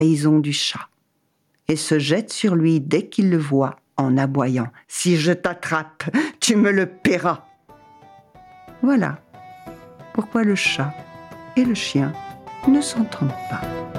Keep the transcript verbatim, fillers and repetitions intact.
trahison du chat et se jette sur lui dès qu'il le voit en aboyant « Si je t'attrape, tu me le paieras !» Voilà pourquoi le chat et le chien ne s'entendent pas.